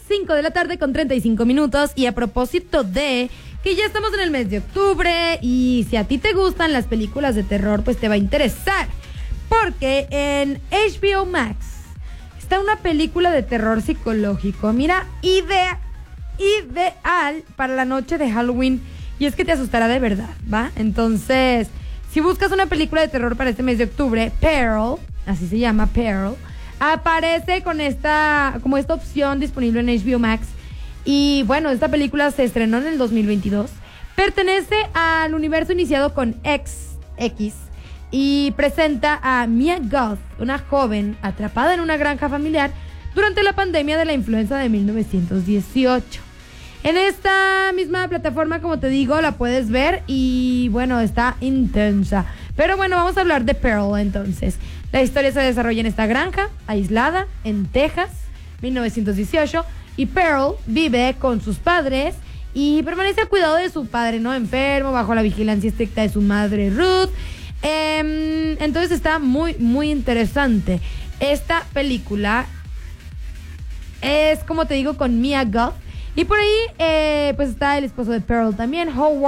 5 de la tarde con 35 minutos. Y a propósito de que ya estamos en el mes de octubre y si a ti te gustan las películas de terror, pues te va a interesar. Porque en HBO Max está una película de terror psicológico. Mira, ideal para la noche de Halloween. Y es que te asustará de verdad, ¿va? Entonces, si buscas una película de terror para este mes de octubre, Pearl, así se llama, Pearl, aparece con esta opción disponible en HBO Max. Y bueno, esta película se estrenó en el 2022. Pertenece al universo iniciado con X y presenta a Mia Goth, una joven atrapada en una granja familiar durante la pandemia de la influenza de 1918. En esta misma plataforma, como te digo, la puedes ver y bueno, está intensa. Pero bueno, vamos a hablar de Pearl entonces. La historia se desarrolla en esta granja, aislada, en Texas, 1918. Y Pearl vive con sus padres y permanece al cuidado de su padre, ¿no? Enfermo, bajo la vigilancia estricta de su madre Ruth. Entonces está muy, muy interesante. Esta película es, como te digo, con Mia Goth. Y por ahí, pues está el esposo de Pearl también, Howard